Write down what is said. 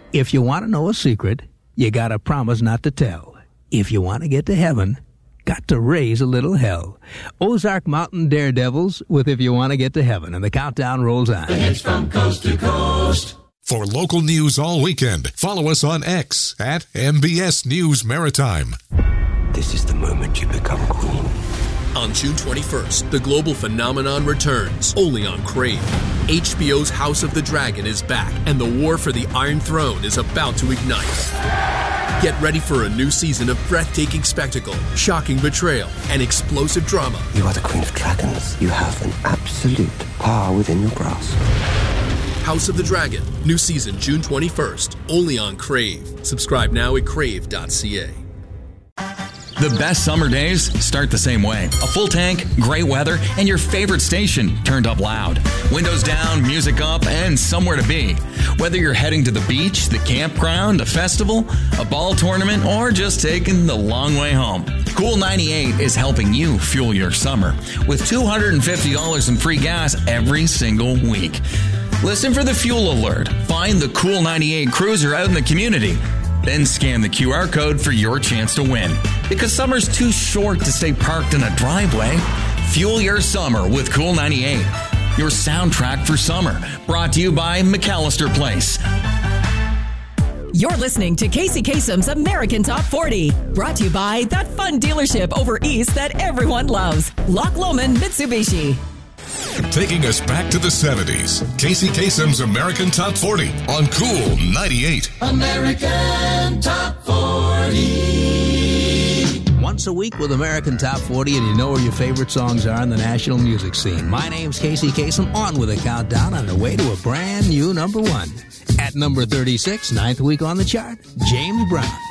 If you want to know a secret, you got to promise not to tell. If you want to get to heaven, got to raise a little hell. Ozark Mountain Daredevils with If You Want to Get to Heaven, and the countdown rolls on. The hits from coast to coast. For local news all weekend, follow us on X at MBS News Maritime. This is the moment you become queen. On June 21st, the global phenomenon returns, only on Crave. HBO's House of the Dragon is back, and the war for the Iron Throne is about to ignite. Get ready for a new season of breathtaking spectacle, shocking betrayal, and explosive drama. You are the Queen of Dragons. You have an absolute power within your grasp. House of the Dragon, new season June 21st, only on Crave. Subscribe now at crave.ca. The best summer days start the same way. A full tank, great weather, and your favorite station turned up loud. Windows down, music up, and somewhere to be. Whether you're heading to the beach, the campground, a festival, a ball tournament, or just taking the long way home, Cool 98 is helping you fuel your summer with $250 in free gas every single week. Listen for the fuel alert. Find the Cool 98 cruiser out in the community. Then scan the QR code for your chance to win. Because summer's too short to stay parked in a driveway. Fuel your summer with Cool 98. Your soundtrack for summer. Brought to you by McAllister Place. You're listening to Casey Kasem's American Top 40. Brought to you by that fun dealership over east that everyone loves. Loch Lomond Mitsubishi. Taking us back to the 70s, Casey Kasem's American Top 40 on Cool 98. American Top 40. Once a week with American Top 40, and you know where your favorite songs are in the national music scene. My name's Casey Kasem, on with a countdown on the way to a brand new number one. At number 36, ninth week on the chart, James Brown.